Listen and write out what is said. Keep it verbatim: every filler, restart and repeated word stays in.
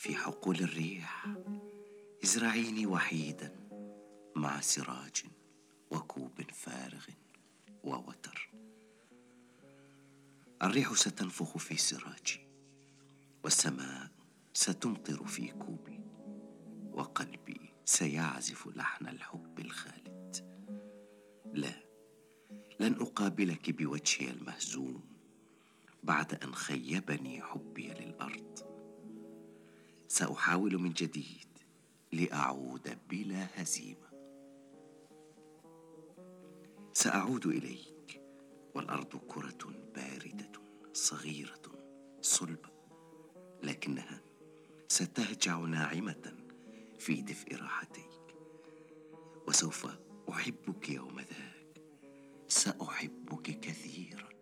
في حقول الريح ازرعيني وحيدا مع سراج وكوب فارغ ووتر. الريح ستنفخ في سراجي، والسماء ستمطر في كوبي، وقلبي سيعزف لحن الحب الخالد. لا، لن أقابلك بوجهي المهزوم بعد أن خيبني حبي للأرض. سأحاول من جديد لأعود بلا هزيمة. سأعود إليك والأرض كرة باردة صغيرة صلبة، لكنها ستهجع ناعمة في دفء راحتيك. وسوف أحبك يوم ذاك، سأحبك كثيرا.